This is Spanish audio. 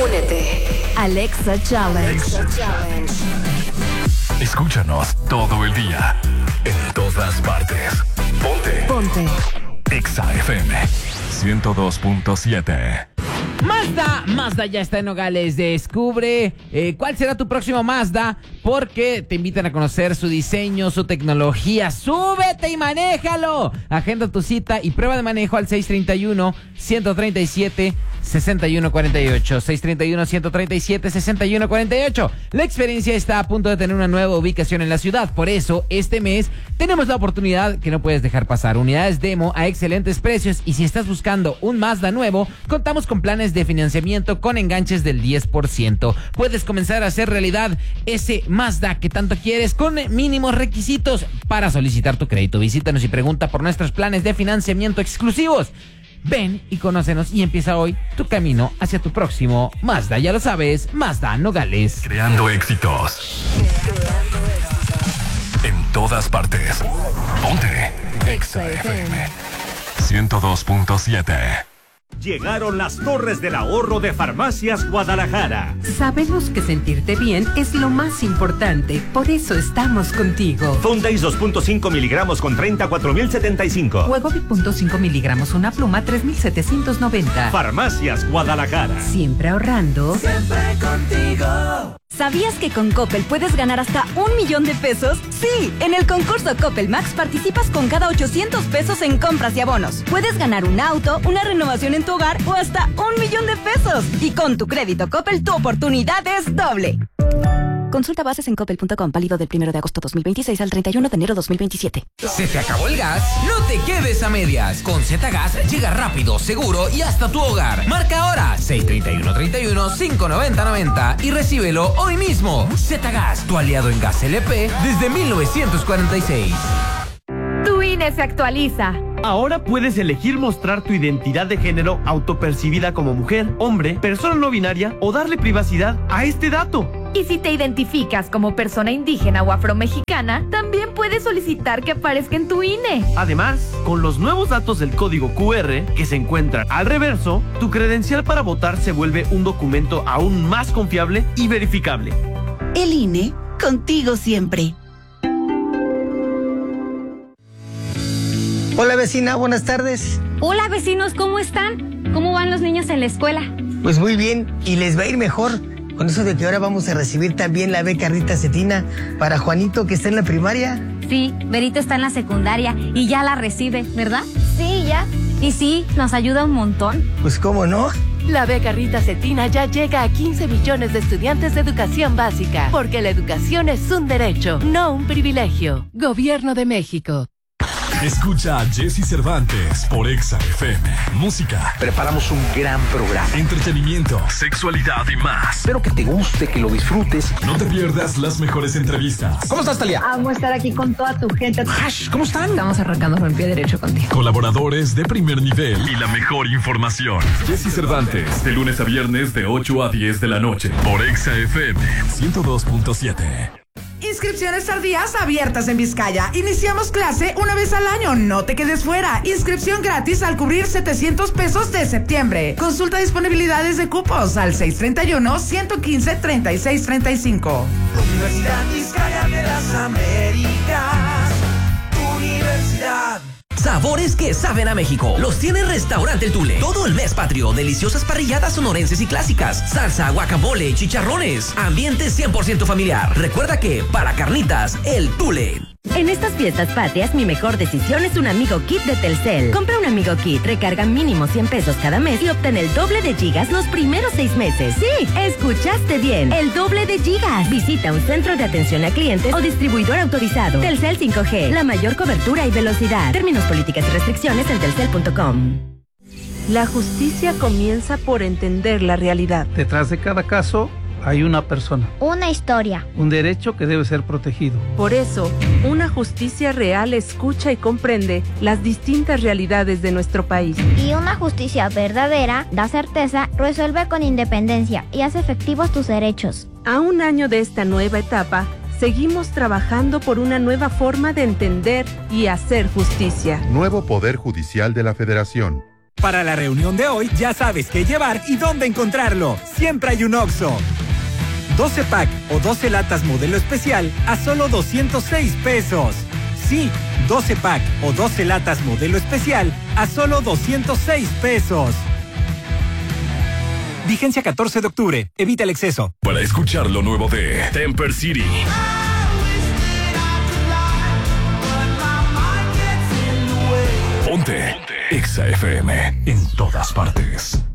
Únete. Alexa Challenge. Escúchanos todo el día, en todas partes. Ponte. Exa FM 102.7. Mazda ya está en Nogales. Descubre cuál será tu próximo Mazda, porque te invitan a conocer su diseño, su tecnología. ¡Súbete y manéjalo! Agenda tu cita y prueba de manejo al 631-137-6148. 631-137-6148. La experiencia está a punto de tener una nueva ubicación en la ciudad. Por eso, este mes tenemos la oportunidad que no puedes dejar pasar. Unidades demo a excelentes precios, y si estás buscando un Mazda nuevo, contamos con planes de financiamiento con enganches del 10%. Puedes comenzar a hacer realidad ese Mazda que tanto quieres con mínimos requisitos para solicitar tu crédito. Visítanos y pregunta por nuestros planes de financiamiento exclusivos. Ven y conócenos y empieza hoy tu camino hacia tu próximo Mazda. Ya lo sabes, Mazda Nogales. Creando éxitos. En todas partes. Ponte Exa FM 102.7. Llegaron las torres del ahorro de Farmacias Guadalajara. Sabemos que sentirte bien es lo más importante, por eso estamos contigo. Fondays 2.5 miligramos con 34,075. Huevovic 0.5 miligramos, una pluma, 3,790. Farmacias Guadalajara. Siempre ahorrando. Siempre contigo. ¿Sabías que con Coppel puedes ganar hasta 1,000,000 de pesos? Sí, en el concurso Coppel Max participas con cada 800 pesos en compras y abonos. Puedes ganar un auto, una renovación en tu hogar o hasta 1,000,000 de pesos. Y con tu crédito Coppel, tu oportunidad es doble. Consulta bases en coppel.com, válido del 1 de agosto 2026 al 31 de enero 2027. ¿Se te acabó el gas? No te quedes a medias. Con Z-Gas llega rápido, seguro y hasta tu hogar. Marca ahora 631-31-590-90 y recíbelo hoy mismo. Z-Gas, tu aliado en gas LP desde 1946. Tu INE se actualiza. Ahora puedes elegir mostrar tu identidad de género autopercibida como mujer, hombre, persona no binaria o darle privacidad a este dato. Y si te identificas como persona indígena o afromexicana, también puedes solicitar que aparezca en tu INE. Además, con los nuevos datos del código QR que se encuentran al reverso, tu credencial para votar se vuelve un documento aún más confiable y verificable. El INE, contigo siempre. Hola vecina, buenas tardes. Hola vecinos, ¿cómo están? ¿Cómo van los niños en la escuela? Pues muy bien, y les va a ir mejor. Con eso de que ahora vamos a recibir también la beca Rita Cetina para Juanito, que está en la primaria. Sí, Berito está en la secundaria y ya la recibe, ¿verdad? Sí, ya. Y sí, nos ayuda un montón. Pues cómo no. La beca Rita Cetina ya llega a 15 millones de estudiantes de educación básica, porque la educación es un derecho, no un privilegio. Gobierno de México. Escucha a Jesse Cervantes por Exa FM. Música. Preparamos un gran programa. Entretenimiento, sexualidad y más. Espero que te guste, que lo disfrutes. No te pierdas las mejores entrevistas. ¿Cómo estás, Talia? Amo estar aquí con toda tu gente. ¿Cómo están? Estamos arrancando con el pie derecho contigo. Colaboradores de primer nivel y la mejor información. Jesse Cervantes, de lunes a viernes de 8 a 10 de la noche por Exa FM 102.7. Inscripciones tardías abiertas en Vizcaya. Iniciamos clase una vez al año. No te quedes fuera. Inscripción gratis al cubrir 700 pesos de septiembre. Consulta disponibilidades de cupos al 631-115-3635. Universidad Vizcaya de las Américas. Universidad. Sabores que saben a México. Los tiene Restaurante El Tule. Todo el mes patrio. Deliciosas parrilladas sonorenses y clásicas. Salsa, guacamole, chicharrones. Ambiente 100% familiar. Recuerda que para carnitas, El Tule. En estas fiestas patrias, mi mejor decisión es un Amigo Kit de Telcel. Compra un Amigo Kit, recarga mínimo 100 pesos cada mes y obtén el doble de gigas los primeros 6 meses. Sí, escuchaste bien, el doble de gigas. Visita un centro de atención a clientes o distribuidor autorizado. Telcel 5G, la mayor cobertura y velocidad. Términos, políticas y restricciones en telcel.com. La justicia comienza por entender la realidad. Detrás de cada caso hay una persona. Una historia. Un derecho que debe ser protegido. Por eso, una justicia real escucha y comprende las distintas realidades de nuestro país. Y una justicia verdadera da certeza, resuelve con independencia y hace efectivos tus derechos. A un año de esta nueva etapa, seguimos trabajando por una nueva forma de entender y hacer justicia. Nuevo Poder Judicial de la Federación. Para la reunión de hoy, ya sabes qué llevar y dónde encontrarlo. Siempre hay un Oxxo. 12 pack o 12 latas modelo especial a solo 206 pesos. Sí, 12 pack o 12 latas modelo especial a solo 206 pesos. Vigencia 14 de octubre. Evita el exceso. Para escuchar lo nuevo de Temper City. Ponte Exa FM en todas partes.